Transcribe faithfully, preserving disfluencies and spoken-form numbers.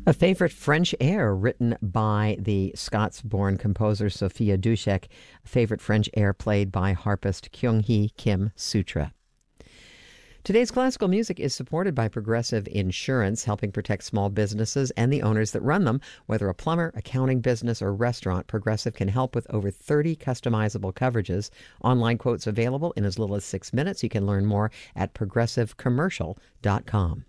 A favorite French air written by the Scots-born composer Sophia Dushek, a favorite French air played by harpist Kyung-hee Kim Sutra. Today's classical music is supported by Progressive Insurance, helping protect small businesses and the owners that run them. Whether a plumber, accounting business, or restaurant, Progressive can help with over thirty customizable coverages. Online quotes available in as little as six minutes. You can learn more at progressive commercial dot com.